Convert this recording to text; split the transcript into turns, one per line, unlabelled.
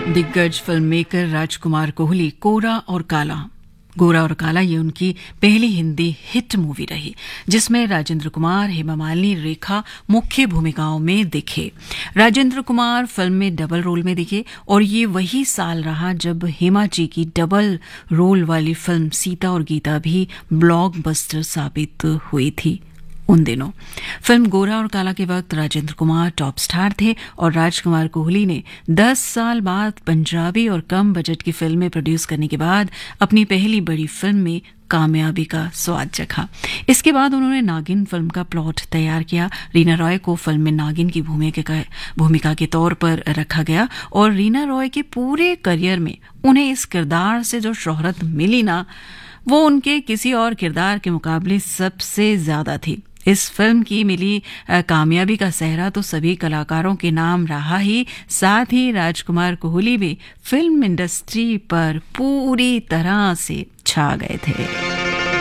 दिग्गज film maker राजकुमार कोहली गोरा और काला ये उनकी पहली हिंदी हिट मूवी रही, जिसमें राजेंद्र कुमार, हेमा मालिनी, रेखा मुख्य भूमिकाओं में दिखे। राजेंद्र कुमार फिल्म में डबल रोल में दिखे और ये वही साल रहा जब हेमा जी की डबल रोल वाली फिल्म सीता और गीता भी ब्लॉकबस्टर साबित हुई थी। उन दिनों फिल्म गोरा और काला के वक्त राजेंद्र कुमार टॉप स्टार थे और राजकुमार कोहली ने 10 साल बाद पंजाबी और कम बजट की फिल्में प्रोड्यूस करने के बाद अपनी पहली बड़ी फिल्म में कामयाबी का स्वाद चखा। इसके बाद उन्होंने नागिन फिल्म का प्लॉट तैयार किया। रीना रॉय को फिल्म में नागिन की भूमिका के तौर पर रखा गया और रीना रॉय के पूरे करियर में उन्हें इस किरदार से जो शोहरत मिली ना, वो उनके किसी और किरदार के मुकाबले सबसे ज्यादा थी। इस फिल्म की मिली कामयाबी का सेहरा तो सभी कलाकारों के नाम रहा ही, साथ ही राजकुमार कोहली भी फिल्म इंडस्ट्री पर पूरी तरह से छा गए थे।